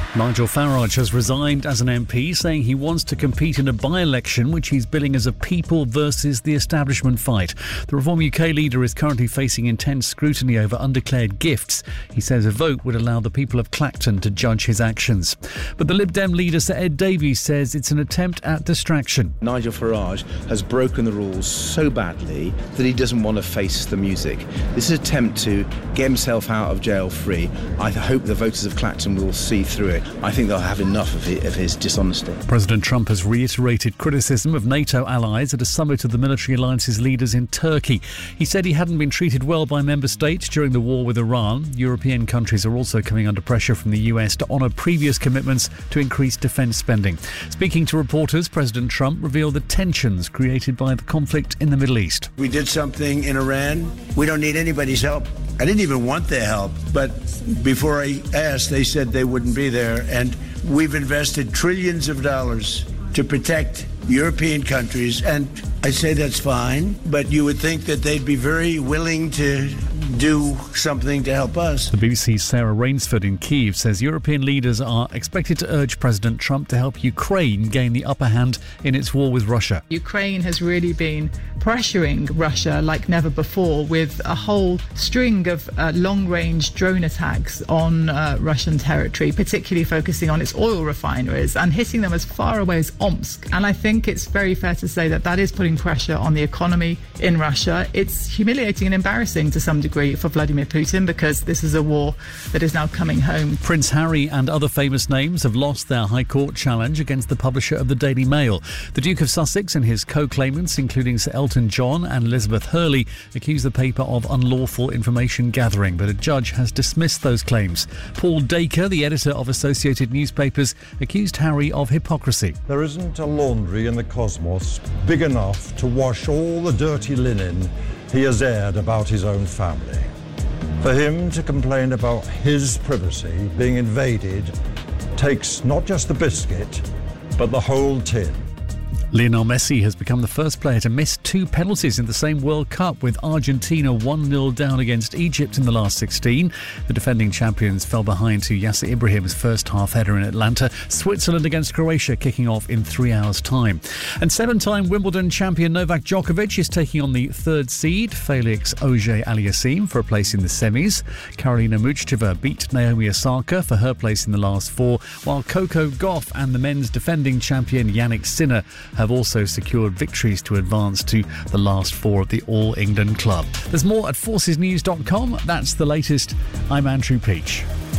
Nigel Farage has resigned as an MP, saying he wants to compete in a by-election which he's billing as a people versus the establishment fight. The Reform UK leader is currently facing intense scrutiny over undeclared gifts. He says a vote would allow the people of Clacton to judge his actions. But the Lib Dem leader, Sir Ed Davies, says it's an attempt at distraction. Nigel Farage has broken the rules so badly that he doesn't want to face the music. This is an attempt to get himself out of jail free. I hope the voters of Clacton will see through it. I think they'll have enough of his dishonesty. President Trump has reiterated criticism of NATO allies at a summit of the military alliance's leaders in Turkey. He said he hadn't been treated well by member states during the war with Iran. European countries are also coming under pressure from the US to honour previous commitments to increase defence spending. Speaking to reporters, President Trump revealed the tensions created by the conflict in the Middle East. We did something in Iran. We don't need anybody's help. I didn't even want their help, but before I asked, they said they wouldn't be there. And we've invested trillions of dollars to protect European countries. And I say that's fine, but you would think that they'd be very willing to do something to help us. The BBC's Sarah Rainsford in Kyiv says European leaders are expected to urge President Trump to help Ukraine gain the upper hand in its war with Russia. Ukraine has really been pressuring Russia like never before with a whole string of long-range drone attacks on Russian territory, particularly focusing on its oil refineries and hitting them as far away as Omsk. And I think it's very fair to say that that is putting pressure on the economy in Russia. It's humiliating and embarrassing to some degree for Vladimir Putin because this is a war that is now coming home. Prince Harry and other famous names have lost their High Court challenge against the publisher of the Daily Mail. The Duke of Sussex and his co-claimants, including Sir Elton John and Elizabeth Hurley, accuse the paper of unlawful information gathering, but a judge has dismissed those claims. Paul Dacre, the editor of Associated Newspapers, accused Harry of hypocrisy. There isn't a laundry in the cosmos big enough to wash all the dirty linen he has aired about his own family. For him to complain about his privacy being invaded takes not just the biscuit, but the whole tin. Lionel Messi has become the first player to miss 2 penalties in the same World Cup, with Argentina 1-0 down against Egypt in the last 16. The defending champions fell behind to Yasser Ibrahim's first half header in Atlanta. Switzerland against Croatia kicking off in 3 hours' time. And 7-time Wimbledon champion Novak Djokovic is taking on the 3rd seed Felix Auger-Aliassime for a place in the semis. Karolina Muchova beat Naomi Osaka for her place in the last 4, while Coco Gauff and the men's defending champion Yannick Sinner have also secured victories to advance to the last 4 of the All England club. There's more at forcesnews.com. That's the latest. I'm Andrew Peach.